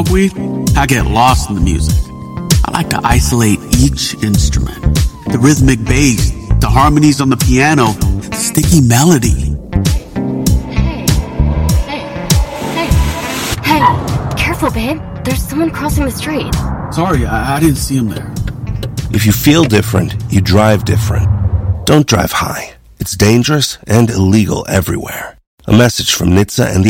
smoke weed, I get lost in the music. I like to isolate each instrument. The rhythmic bass, the harmonies on the piano, the sticky melody. Hey, careful, babe. There's someone crossing the street. Sorry, I didn't see him there. If you feel different, you drive different. Don't drive high. It's dangerous and illegal everywhere. A message from NHTSA and the